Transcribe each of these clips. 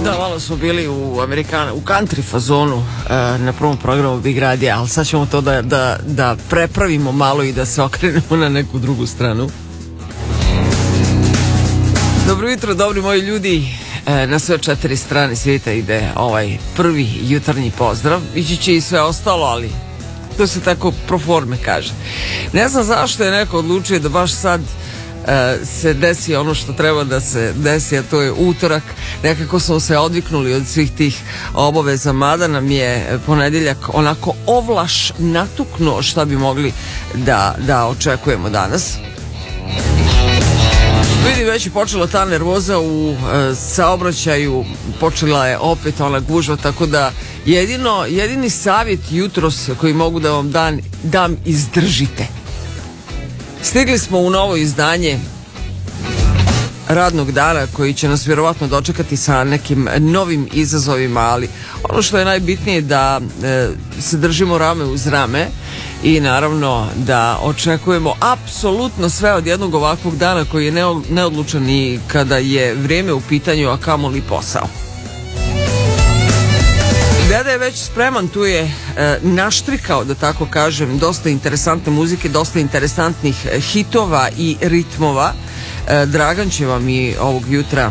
Da, malo smo bili u country fazonu na prvom programu Big Radija, ali sad ćemo to da prepravimo malo i da se okrenemo na neku drugu stranu. Dobro jutro, dobri moji ljudi. Na sve 4 strane svijeta ide ovaj prvi jutarnji pozdrav. Ići će i sve ostalo, ali to se tako pro forme kaže. Ne znam zašto je neko odlučio da baš sad se desi ono što treba da se desi, a to je utorak. Nekako smo se odviknuli od svih tih obaveza, mada nam je ponedjeljak onako ovlaš natuknuo šta bi mogli da očekujemo danas. Vidim, već je počela ta nervoza u saobraćaju, počela je opet ona gužva, tako da jedini savjet jutros koji mogu da vam dam, izdržite. Stigli smo u novo izdanje radnog dana koji će nas vjerovatno dočekati sa nekim novim izazovima, ali ono što je najbitnije da se držimo rame uz rame i naravno da očekujemo apsolutno sve od jednog ovakvog dana koji je neodlučan i kada je vrijeme u pitanju, a kamoli posao. Deda je već spreman, tu je naštrikao, da tako kažem, dosta interesantne muzike, dosta interesantnih hitova i ritmova. Dragan će vam i ovog jutra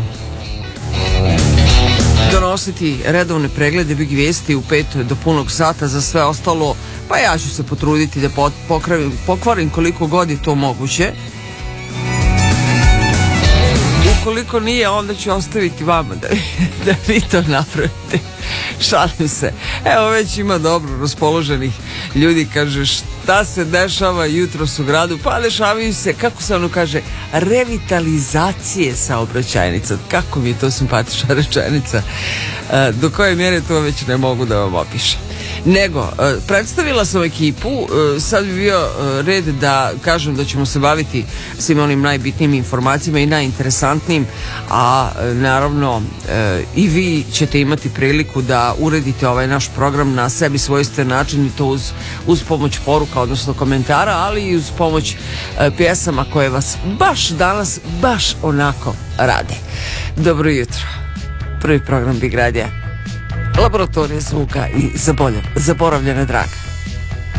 donositi redovne preglede Big Vijesti u 5 do punog sata. Za sve ostalo, pa ja ću se potruditi da pokvarim koliko god je to moguće. Ukoliko nije, onda ću ostaviti vama da vi to napravite. Šalim se. Evo, već ima dobro raspoloženih ljudi. Kaže, šta se dešava jutros u gradu? Pa dešavaju se, kako se ono kaže, revitalizacije saobraćajnica. Kako mi je to simpatična rečenica. Do koje mjere to već ne mogu da vam opišem. Nego, predstavila sam ekipu, sad bi bio red da kažem da ćemo se baviti svim onim najbitnijim informacijama i najinteresantnijim, a naravno i vi ćete imati priliku da uredite ovaj naš program na sebi svojstven način i to uz pomoć poruka, odnosno komentara, ali i uz pomoć pjesama koje vas baš danas, baš onako rade. Dobro jutro. Prvi program Big Radija. Laboratorija zvuka i zaboravljena draga.